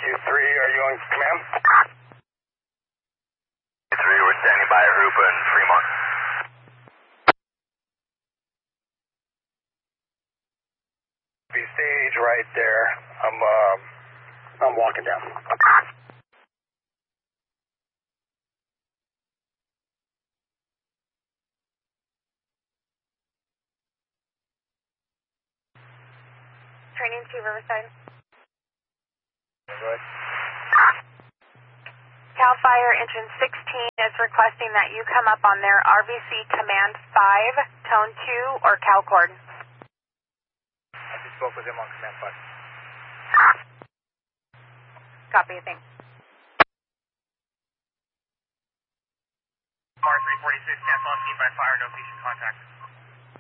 Q3, are you on command? Q3, we're standing by Aruba and Fremont. Be stage right there. I'm walking down. Training to Riverside. Good. CAL FIRE Engine 16 is requesting that you come up on their RVC Command 5, Tone 2, or CAL Cord. I just spoke with him on Command 5. Copy, thanks. R346, cancel on scene by fire, no patient contact.